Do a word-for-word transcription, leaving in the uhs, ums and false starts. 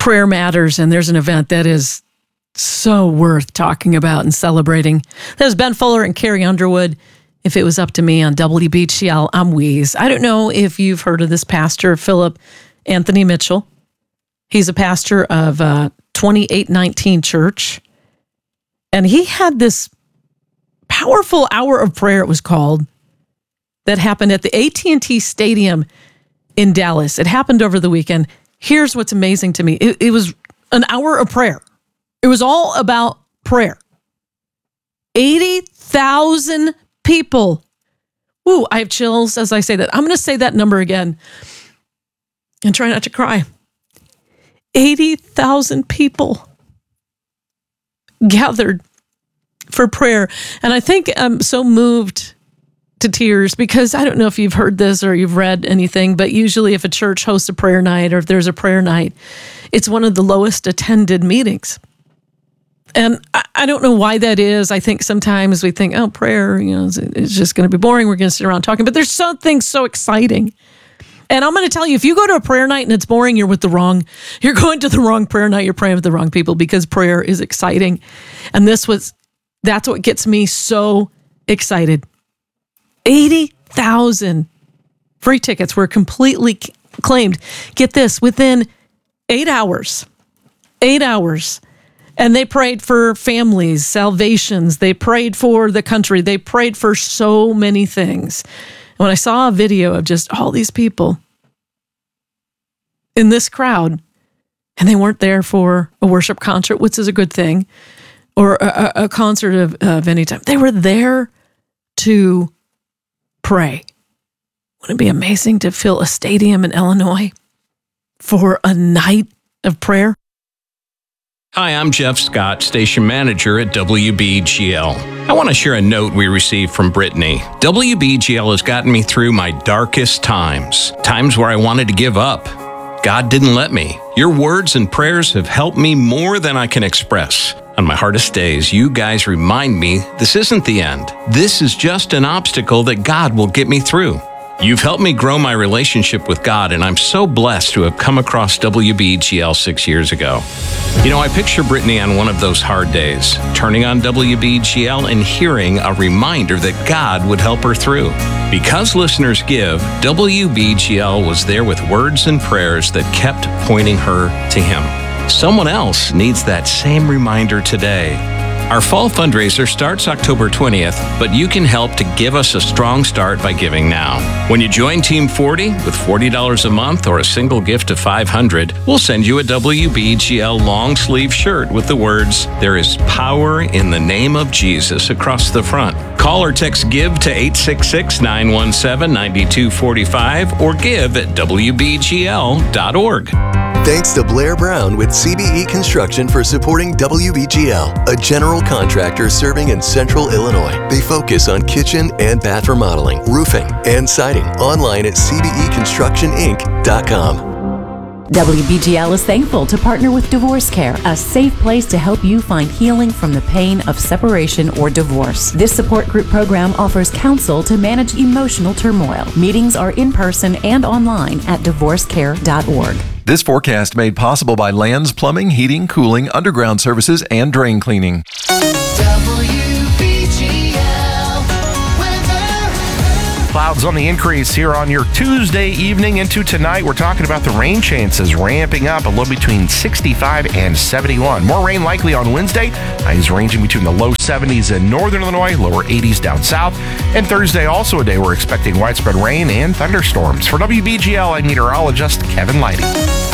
prayer matters, and there's an event that is so worth talking about and celebrating. There's Ben Fuller and Carrie Underwood. If it was up to me on W B G L, I'm Wheeze. I don't know if you've heard of this pastor, Philip Anthony Mitchell. He's a pastor of uh, twenty-eight nineteen Church. And he had this powerful hour of prayer, it was called, that happened at the A T and T Stadium in Dallas. It happened over the weekend. Here's what's amazing to me. It, it was an hour of prayer. It was all about prayer. eighty thousand people. Ooh, I have chills as I say that. I'm going to say that number again and try not to cry. eighty thousand people gathered for prayer. And I think I'm so moved to tears because I don't know if you've heard this or you've read anything, but usually if a church hosts a prayer night or if there's a prayer night, it's one of the lowest attended meetings. And I, I don't know why that is. I think sometimes we think, oh, prayer, you know, it's, it's just going to be boring. We're going to sit around talking. But there's something so exciting. And I'm going to tell you, if you go to a prayer night and it's boring, you're with the wrong, you're going to the wrong prayer night. You're praying with the wrong people because prayer is exciting. And this was, that's what gets me so excited. eighty thousand free tickets were completely claimed. Get this, within eight hours, eight hours. And they prayed for families, salvations. They prayed for the country. They prayed for so many things. And when I saw a video of just all these people in this crowd, and they weren't there for a worship concert, which is a good thing, or a, a concert of, of any type. They were there to pray. Wouldn't it be amazing to fill a stadium in Illinois for a night of prayer? Hi, I'm Jeff Scott, station manager at W B G L. I want to share a note we received from Brittany. W B G L has gotten me through my darkest times, times where I wanted to give up. God didn't let me. Your words and prayers have helped me more than I can express. On my hardest days, you guys remind me this isn't the end. This is just an obstacle that God will get me through. You've helped me grow my relationship with God, and I'm so blessed to have come across W B G L six years ago. You know, I picture Brittany on one of those hard days, turning on W B G L and hearing a reminder that God would help her through. Because listeners give, W B G L was there with words and prayers that kept pointing her to Him. Someone else needs that same reminder today. Our fall fundraiser starts October twentieth, but you can help to give us a strong start by giving now. When you join Team forty with forty dollars a month or a single gift of five hundred dollars, we'll send you a W B G L long sleeve shirt with the words, "There is power in the name of Jesus" across the front. Call or text GIVE to eight six six, nine one seven, nine two four five or give at W B G L dot org. Thanks to Blair Brown with C B E Construction for supporting W B G L, a general contractor serving in central Illinois. They focus on kitchen and bath remodeling, roofing, and siding. Online at C B E construction inc dot com. W B G L is thankful to partner with Divorce Care, a safe place to help you find healing from the pain of separation or divorce. This support group program offers counsel to manage emotional turmoil. Meetings are in person and online at divorce care dot org. This forecast made possible by Lands Plumbing, Heating, Cooling, Underground Services, and Drain Cleaning. W B G L weather. Clouds on the increase here on your Tuesday evening into tonight. We're talking about the rain chances ramping up a little between sixty-five and seventy-one. More rain likely on Wednesday. Highs ranging between the low seventies in northern Illinois, lower eighties down south. And Thursday, also a day we're expecting widespread rain and thunderstorms. For W B G L, I'm meteorologist Kevin Leidy.